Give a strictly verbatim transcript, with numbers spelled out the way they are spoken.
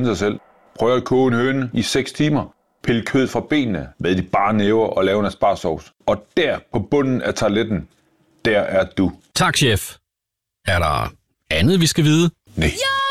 finde sig selv. Prøv at koge en høne i seks timer. Pille kød fra benene med de bare næver og lave en aspargesauce. Og der på bunden af toiletten, der er du. Tak, chef. Er der andet, vi skal vide? Nej.